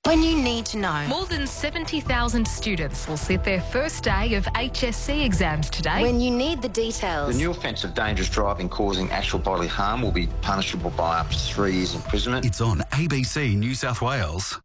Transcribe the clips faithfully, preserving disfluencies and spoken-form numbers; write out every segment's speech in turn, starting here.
when you need to know. More than seventy thousand students will sit their first day of H S C exams today. When you need the details. The new offence of dangerous driving causing actual bodily harm will be punishable by up to three years imprisonment. It's on A B C New South Wales.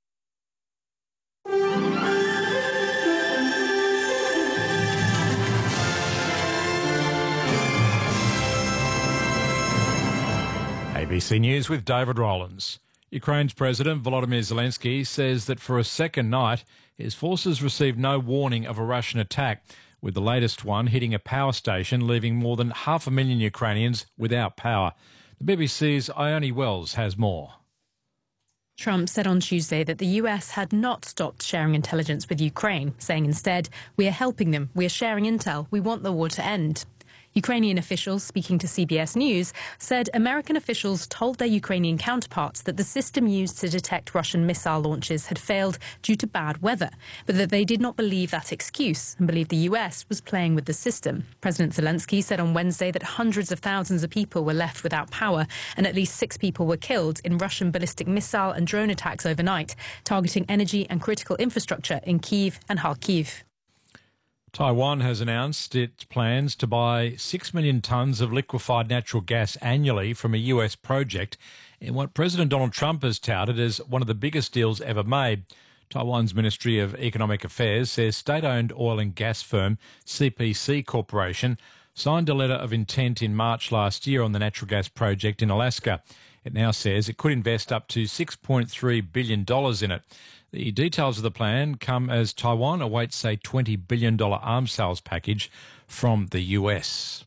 A B C News with David Rowlands. Ukraine's President Volodymyr Zelensky says that for a second night, his forces received no warning of a Russian attack, with the latest one hitting a power station, leaving more than half a million Ukrainians without power. The B B C's Ione Wells has more. Trump said on Tuesday that the U S had not stopped sharing intelligence with Ukraine, saying instead, "We are helping them, we are sharing intel, we want the war to end." Ukrainian officials speaking to C B S News said American officials told their Ukrainian counterparts that the system used to detect Russian missile launches had failed due to bad weather, but that they did not believe that excuse and believed the U S was playing with the system. President Zelensky said on Wednesday that hundreds of thousands of people were left without power and at least six people were killed in Russian ballistic missile and drone attacks overnight, targeting energy and critical infrastructure in Kyiv and Kharkiv. Taiwan has announced its plans to buy six million tonnes of liquefied natural gas annually from a U S project in what President Donald Trump has touted as one of the biggest deals ever made. Taiwan's Ministry of Economic Affairs says state-owned oil and gas firm C P C Corporation signed a letter of intent in March last year on the natural gas project in Alaska. It now says it could invest up to six point three billion dollars in it. The details of the plan come as Taiwan awaits a twenty billion dollars arms sales package from the U S.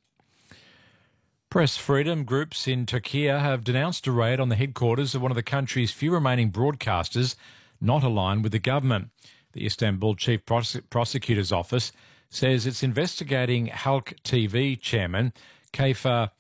Press freedom groups in Turkey have denounced a raid on the headquarters of one of the country's few remaining broadcasters not aligned with the government. The Istanbul Chief Prose- Prosecutor's Office says it's investigating Halk T V chairman Kayfa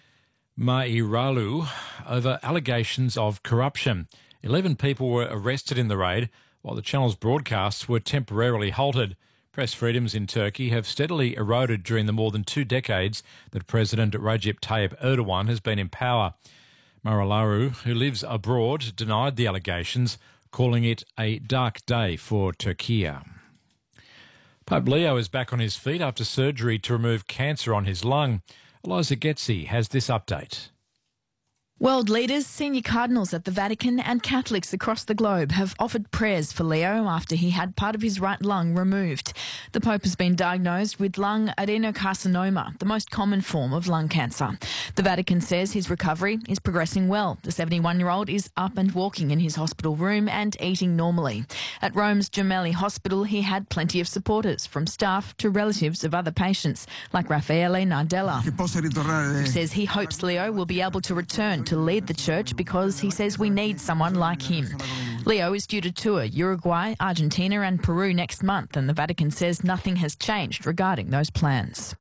Mairalu over allegations of corruption. Eleven people were arrested in the raid, while the channel's broadcasts were temporarily halted. Press freedoms in Turkey have steadily eroded during the more than two decades that President Recep Tayyip Erdogan has been in power. Mairalu, who lives abroad, denied the allegations, calling it a dark day for Turkey. Pope Leo is back on his feet after surgery to remove cancer on his lung. Eliza Getzi has this update. World leaders, senior cardinals at the Vatican and Catholics across the globe have offered prayers for Leo after he had part of his right lung removed. The Pope has been diagnosed with lung adenocarcinoma, the most common form of lung cancer. The Vatican says his recovery is progressing well. The seventy-one-year-old is up and walking in his hospital room and eating normally. At Rome's Gemelli Hospital, he had plenty of supporters, from staff to relatives of other patients, like Raffaele Nardella, who says he hopes Leo will be able to return to lead the church because he says we need someone like him. Leo is due to tour Uruguay, Argentina and Peru next month, and the Vatican says nothing has changed regarding those plans.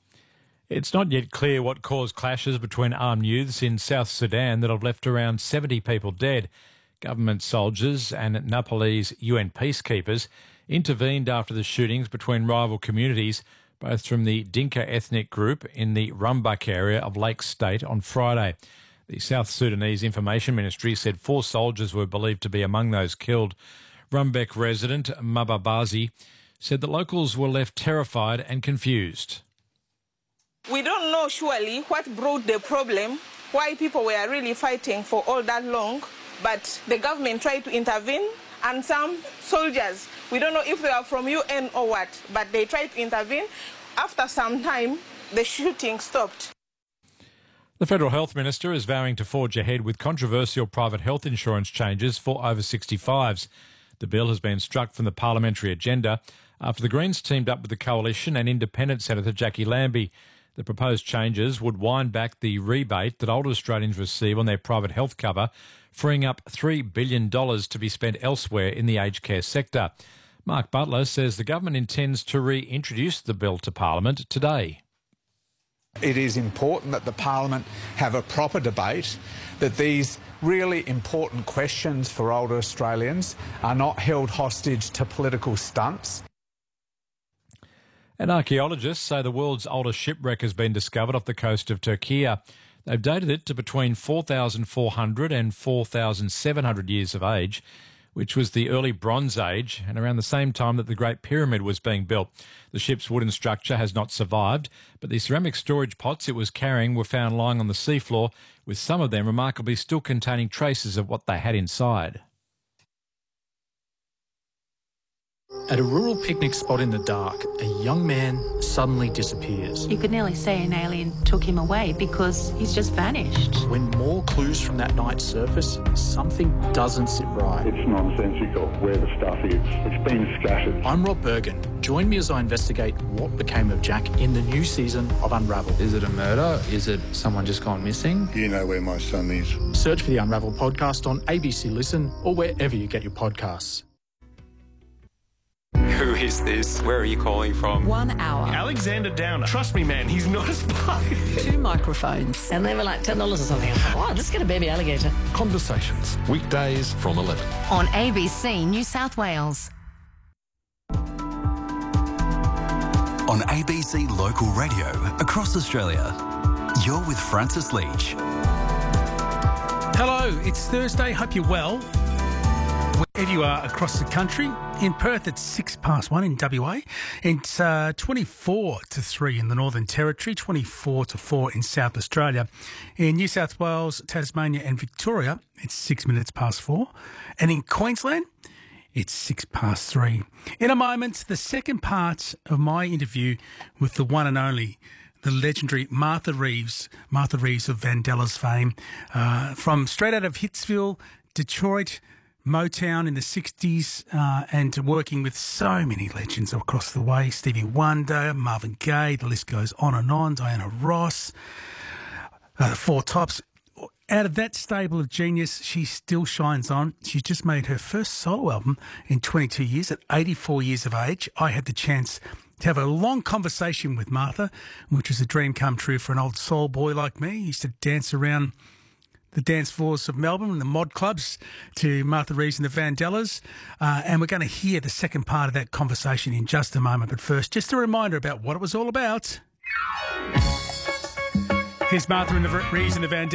It's not yet clear what caused clashes between armed youths in South Sudan that have left around seventy people dead. Government soldiers and Nepalese U N peacekeepers intervened after the shootings between rival communities, both from the Dinka ethnic group in the Rumbek area of Lake State on Friday. The South Sudanese Information Ministry said four soldiers were believed to be among those killed. Rumbek resident Mababazi said that locals were left terrified and confused. We don't know surely what brought the problem, why people were really fighting for all that long, but the government tried to intervene, and some soldiers, we don't know if they are from U N or what, but they tried to intervene. After some time, the shooting stopped. The Federal Health Minister is vowing to forge ahead with controversial private health insurance changes for over sixty-fives. The bill has been struck from the parliamentary agenda after the Greens teamed up with the Coalition and Independent Senator Jackie Lambie. The proposed changes would wind back the rebate that older Australians receive on their private health cover, freeing up three billion dollars to be spent elsewhere in the aged care sector. Mark Butler says the government intends to reintroduce the bill to Parliament today. It is important that the Parliament have a proper debate, that these really important questions for older Australians are not held hostage to political stunts. And archaeologists say the world's oldest shipwreck has been discovered off the coast of Turkey. They've dated it to between four thousand four hundred and four thousand seven hundred years of age, which was the early Bronze Age and around the same time that the Great Pyramid was being built. The ship's wooden structure has not survived, but the ceramic storage pots it was carrying were found lying on the seafloor, with some of them remarkably still containing traces of what they had inside. At a rural picnic spot in the dark, a young man suddenly disappears. You could nearly say an alien took him away because he's just vanished. When more clues from that night surface, something doesn't sit right. It's nonsensical where the stuff is. It's been scattered. I'm Rob Bergen. Join me as I investigate what became of Jack in the new season of Unravel. Is it a murder? Is it someone just gone missing? You know where my son is. Search for the Unravel podcast on A B C Listen or wherever you get your podcasts. Who is this? Where are you calling from? One hour. Alexander Downer. Trust me, man, he's not a spy. Two microphones. And they were like ten dollars or something. I thought, oh, let's get a baby alligator. Conversations. Weekdays from eleven. On A B C New South Wales. On A B C Local Radio across Australia. You're with Francis Leach. Hello, it's Thursday. Hope you're well. Wherever you are across the country. In Perth, it's six past one in W A. It's uh, twenty-four to three in the Northern Territory, twenty-four to four in South Australia. In New South Wales, Tasmania and Victoria, it's six minutes past four. And in Queensland, it's six past three. In a moment, the second part of my interview with the one and only, the legendary Martha Reeves, Martha Reeves of Vandellas fame, uh, from straight out of Hitsville, Detroit, Motown in the sixties, uh, and working with so many legends across the way. Stevie Wonder, Marvin Gaye, the list goes on and on, Diana Ross, uh, the Four Tops. Out of that stable of genius, she still shines on. She's just made her first solo album in twenty-two years, at eighty-four years of age. I had the chance to have a long conversation with Martha, which was a dream come true for an old soul boy like me. He used to dance around the dance floors of Melbourne and the mod clubs to Martha Reeves and the Vandellas. Uh, and we're going to hear the second part of that conversation in just a moment. But first, just a reminder about what it was all about. Here's Martha and the Reeves and the Vandellas.